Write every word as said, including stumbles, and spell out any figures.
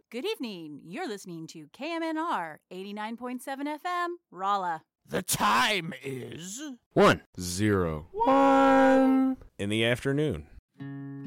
Good evening. You're listening to K M N R eighty-nine point seven F M, Rolla. The time is One. Zero. One. In the afternoon.